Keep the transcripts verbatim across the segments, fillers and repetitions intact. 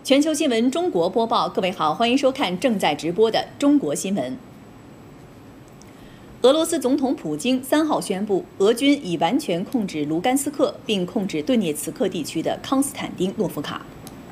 全球新闻中国播报，各位好，欢迎收看正在直播的中国新闻。俄罗斯总统普京三号宣布，俄军已完全控制卢甘斯克，并控制顿涅茨克地区的康斯坦丁诺夫卡。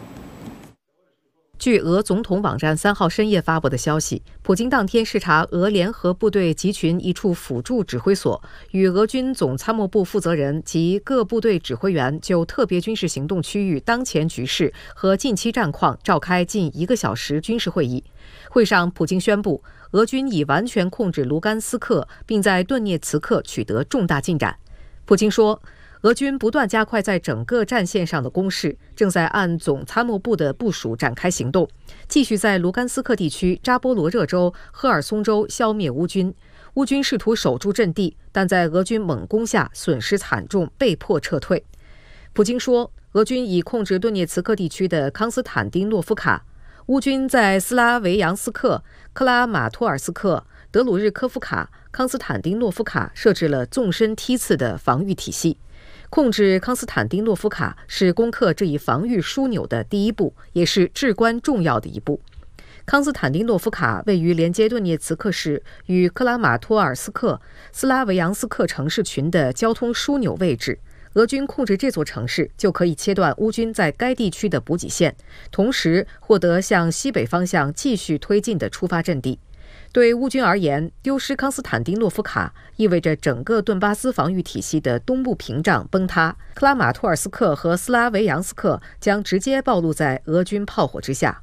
据俄总统网站三号深夜发布的消息，普京当天视察俄联合部队集群一处辅助指挥所，与俄军总参谋部负责人及各部队指挥员就特别军事行动区域当前局势和近期战况召开近一个小时军事会议。会上，普京宣布，俄军已完全控制卢甘斯克，并在顿涅茨克取得重大进展。普京说，俄军不断加快在整个战线上的攻势，正在按总参谋部的部署展开行动，继续在卢甘斯克地区扎波罗热州、赫尔松州消灭乌军。乌军试图守住阵地，但在俄军猛攻下损失惨重，被迫撤退。普京说，俄军已控制顿涅茨克地区的康斯坦丁诺夫卡，乌军在斯拉维扬斯克、克拉马托尔斯克、德鲁日科夫卡、康斯坦丁诺夫卡设置了纵深梯次的防御体系。控制康斯坦丁诺夫卡是攻克这一防御枢纽的第一步，也是至关重要的一步。康斯坦丁诺夫卡位于连接顿涅茨克市与克拉马托尔斯克、斯拉维扬斯克城市群的交通枢纽位置。俄军控制这座城市，就可以切断乌军在该地区的补给线，同时获得向西北方向继续推进的出发阵地。对乌军而言，丢失康斯坦丁诺夫卡意味着整个顿巴斯防御体系的东部屏障崩塌，克拉马托尔斯克和斯拉维扬斯克将直接暴露在俄军炮火之下。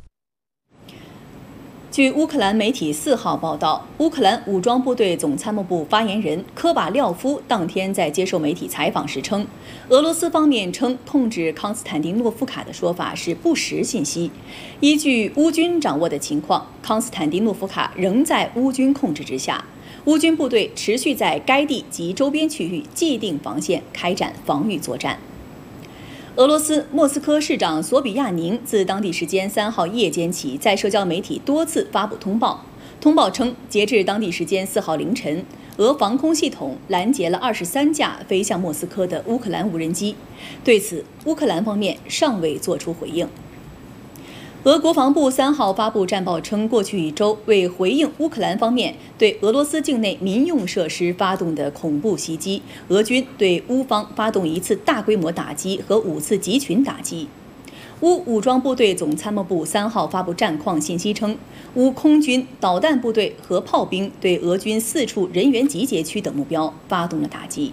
据乌克兰媒体四号报道，乌克兰武装部队总参谋部发言人科瓦廖夫当天在接受媒体采访时称，俄罗斯方面称控制康斯坦丁诺夫卡的说法是不实信息。依据乌军掌握的情况，康斯坦丁诺夫卡仍在乌军控制之下，乌军部队持续在该地及周边区域既定防线开展防御作战。俄罗斯莫斯科市长索比亚宁自当地时间三号夜间起，在社交媒体多次发布通报。通报称，截至当地时间四号凌晨，俄防空系统拦截了二十三架飞向莫斯科的乌克兰无人机。对此，乌克兰方面尚未作出回应。俄国防部三号发布战报称，过去一周为回应乌克兰方面对俄罗斯境内民用设施发动的恐怖袭击，俄军对乌方发动一次大规模打击和五次集群打击。乌武装部队总参谋部三号发布战况信息称，乌空军、导弹部队和炮兵对俄军四处人员集结区等目标发动了打击。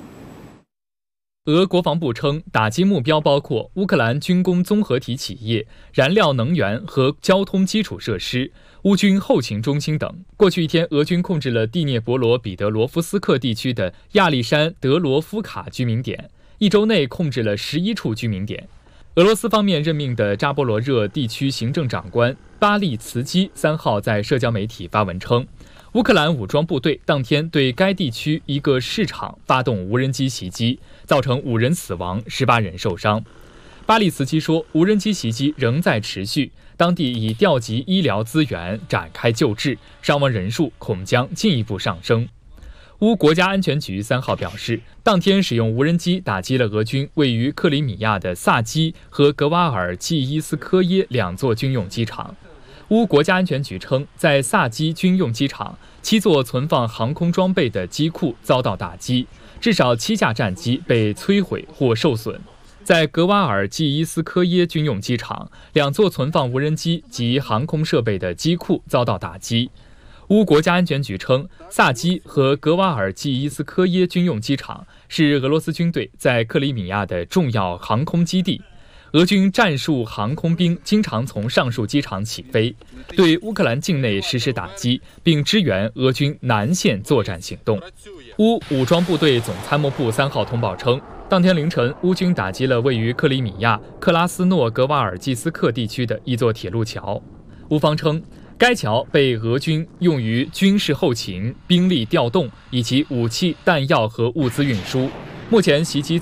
俄国防部称，打击目标包括乌克兰军工综合体企业、燃料能源和交通基础设施、乌军后勤中心等。过去一天，俄军控制了第聂伯罗彼得罗夫斯克地区的亚历山德罗夫卡居民点，一周内控制了十一处居民点。俄罗斯方面任命的扎波罗热地区行政长官巴利茨基三号在社交媒体发文称，乌克兰武装部队当天对该地区一个市场发动无人机袭击，造成五人死亡，十八人受伤。巴利茨基说，无人机袭击仍在持续，当地已调集医疗资源展开救治，伤亡人数恐将进一步上升。乌国家安全局三号表示，当天使用无人机打击了俄军位于克里米亚的萨基和格瓦尔季伊斯科耶两座军用机场。乌国家安全局称，在萨基军用机场，七座存放航空装备的机库遭到打击，至少七架战机被摧毁或受损。在格瓦尔季伊斯科耶军用机场，两座存放无人机及航空设备的机库遭到打击。乌国家安全局称，萨基和格瓦尔季伊斯科耶军用机场是俄罗斯军队在克里米亚的重要航空基地。俄军战术航空兵经常从上述机场起飞，对乌克兰境内实施打击，并支援俄军南线作战行动。乌武装部队总参谋部三号通报称，当天凌晨，乌军打击了位于克里米亚克拉斯诺格瓦尔季斯克地区的一座铁路桥。乌方称，该桥被俄军用于军事后勤、兵力调动以及武器、弹药和物资运输。目前袭击